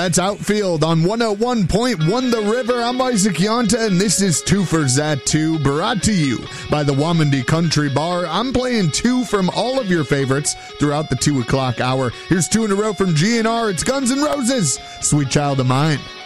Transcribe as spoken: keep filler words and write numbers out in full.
That's Outfield on one oh one point one The River. I'm Isaac Yonta, and this is Two for Zat two, brought to you by the Wamandi Country Bar. I'm playing two from all of your favorites throughout the two o'clock hour. Here's two in a row from G N R. It's Guns N' Roses, Sweet Child of Mine.